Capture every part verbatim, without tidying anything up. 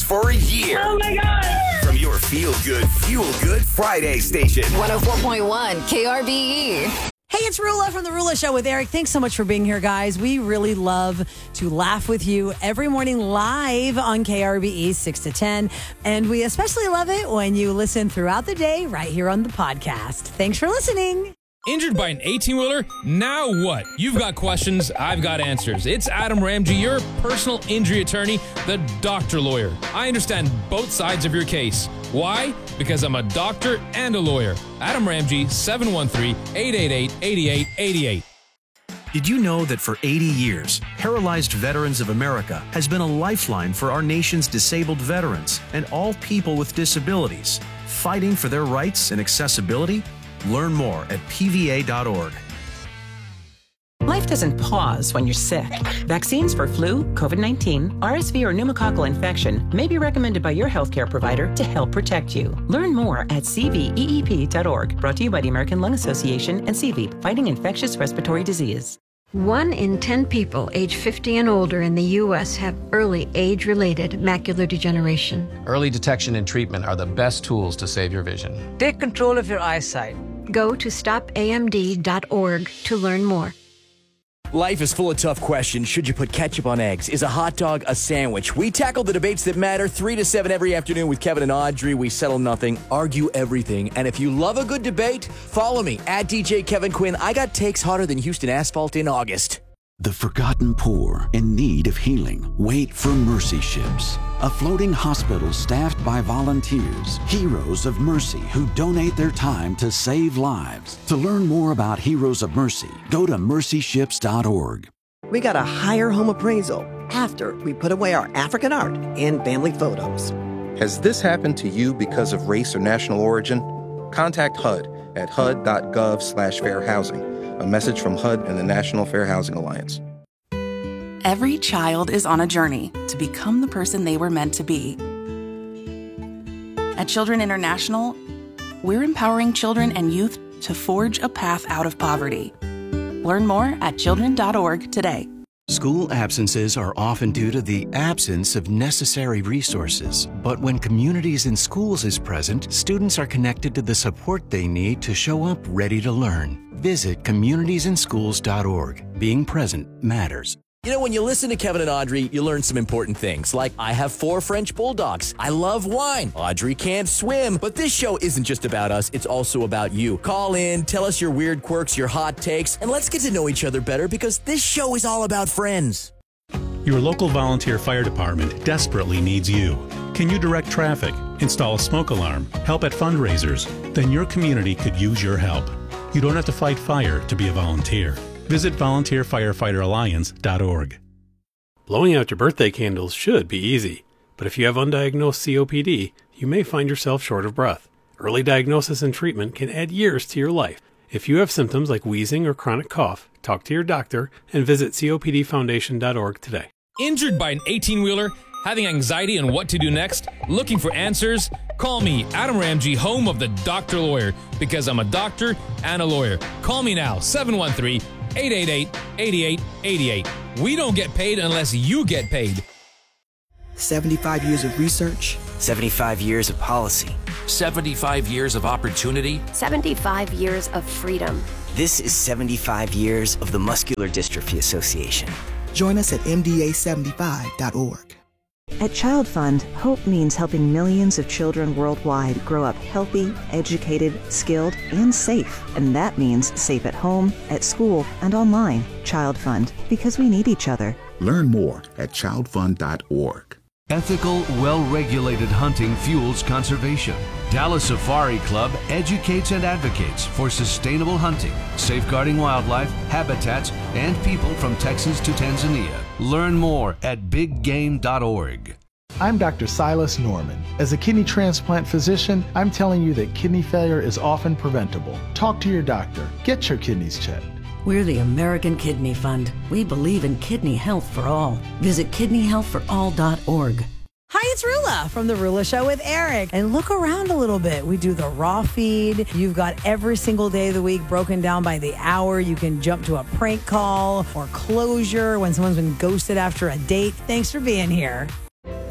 for a year. Oh, my God. From your feel-good, fuel-good Friday station. one oh four point one K R B E. Hey, it's Rula from The Rula Show with Eric. Thanks so much for being here, guys. We really love to laugh with you every morning live on K R B E six to ten. And we especially love it when you listen throughout the day right here on the podcast. Thanks for listening. Injured by an eighteen-wheeler? Now what? You've got questions, I've got answers. It's Adam Ramsey, your personal injury attorney, the doctor lawyer. I understand both sides of your case. Why? Because I'm a doctor and a lawyer. Adam Ramsey, seven one three, eight eight eight, eight eight eight eight. Did you know that for eighty years, Paralyzed Veterans of America has been a lifeline for our nation's disabled veterans and all people with disabilities, fighting for their rights and accessibility? Learn more at P V A dot org. Life doesn't pause when you're sick. Vaccines for flu, COVID nineteen, R S V, or pneumococcal infection may be recommended by your healthcare provider to help protect you. Learn more at C V E E P dot org. Brought to you by the American Lung Association and C V E P, fighting infectious respiratory disease. One in ten people age fifty and older in the U S have early age-related macular degeneration. Early detection and treatment are the best tools to save your vision. Take control of your eyesight. Go to stop A M D dot org to learn more. Life is full of tough questions. Should you put ketchup on eggs? Is a hot dog a sandwich? We tackle the debates that matter three to seven every afternoon with Kevin and Audrey. We settle nothing, argue everything. And if you love a good debate, follow me at D J Kevin Quinn. I got takes hotter than Houston asphalt in August. The forgotten poor in need of healing wait for Mercy Ships, a floating hospital staffed by volunteers, heroes of mercy who donate their time to save lives. To learn more about Heroes of Mercy, go to mercy ships dot org. We got a higher home appraisal after we put away our African art and family photos. Has this happened to you because of race or national origin? Contact H U D at H U D dot gov slash fair housing. A message from H U D and the National Fair Housing Alliance. Every child is on a journey to become the person they were meant to be. At Children International, we're empowering children and youth to forge a path out of poverty. Learn more at children dot org today. School absences are often due to the absence of necessary resources. But when Communities in Schools is present, students are connected to the support they need to show up ready to learn. Visit communities in schools dot org. Being present matters. You know, when you listen to Kevin and Audrey, you learn some important things, like I have four French bulldogs. I love wine. Audrey can't swim. But this show isn't just about us. It's also about you. Call in, tell us your weird quirks, your hot takes, and let's get to know each other better because this show is all about friends. Your local volunteer fire department desperately needs you. Can you direct traffic, install a smoke alarm, help at fundraisers? Then your community could use your help. You don't have to fight fire to be a volunteer. Visit volunteer firefighter alliance dot org. Blowing out your birthday candles should be easy, but if you have undiagnosed C O P D, you may find yourself short of breath. Early diagnosis and treatment can add years to your life. If you have symptoms like wheezing or chronic cough, talk to your doctor and visit C O P D foundation dot org today. Injured by an eighteen-wheeler? Having anxiety on what to do next? Looking for answers? Call me, Adam Ramsey, home of the doctor lawyer, because I'm a doctor and a lawyer. Call me now, seven one three, eight eight eight, eight eight eight eight. We don't get paid unless you get paid. seventy-five years of research. seventy-five years of policy. seventy-five years of opportunity. seventy-five years of freedom. This is seventy-five years of the Muscular Dystrophy Association. Join us at M D A seventy-five dot org. At Child Fund, hope means helping millions of children worldwide grow up healthy, educated, skilled, and safe. And that means safe at home, at school, and online. Child Fund, because we need each other. Learn more at child fund dot org. Ethical, well-regulated hunting fuels conservation. Dallas Safari Club educates and advocates for sustainable hunting, safeguarding wildlife, habitats, and people from Texas to Tanzania. Learn more at big game dot org. I'm Doctor Silas Norman. As a kidney transplant physician, I'm telling you that kidney failure is often preventable. Talk to your doctor. Get your kidneys checked. We're the American Kidney Fund. We believe in kidney health for all. Visit kidney health for all dot org. Hi, it's Rula from The Rula Show with Eric. And look around a little bit. We do the raw feed. You've got every single day of the week broken down by the hour. You can jump to a prank call or closure when someone's been ghosted after a date. Thanks for being here.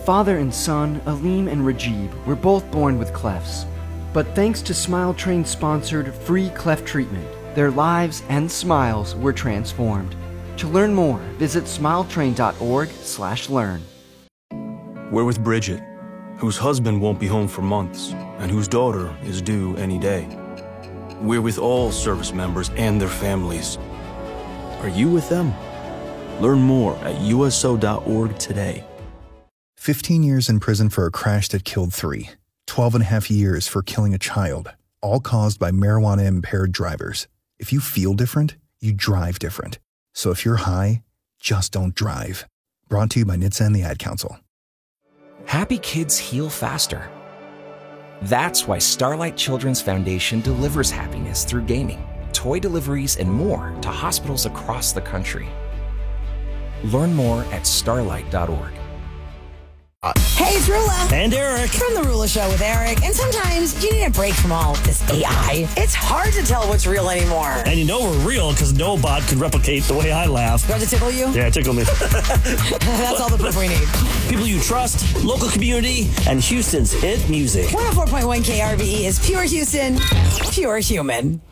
father and son, Aleem and Rajib, were both born with clefts. But thanks to Smile Train's sponsored free cleft treatment, their lives and smiles were transformed. To learn more, visit smiletrain.org slash learn. We're with Bridget, whose husband won't be home for months, and whose daughter is due any day. We're with all service members and their families. Are you with them? Learn more at U S O dot org today. fifteen years in prison for a crash that killed three. twelve and a half years for killing a child, all caused by marijuana-impaired drivers. If you feel different, you drive different. So if you're high, just don't drive. Brought to you by N H T S A and the Ad Council. Happy kids heal faster. That's why Starlight Children's Foundation delivers happiness through gaming, toy deliveries, and more to hospitals across the country. Learn more at starlight dot org. Hey, it's Rula. And Eric. From The Rula Show with Eric. And sometimes you need a break from all this A I. It's hard to tell what's real anymore. And you know we're real because no bot could replicate the way I laugh. Does it tickle you? Yeah, tickle me. That's all the proof we need. People you trust, local community, and Houston's hit music. one oh four point one K R B E is pure Houston, pure human.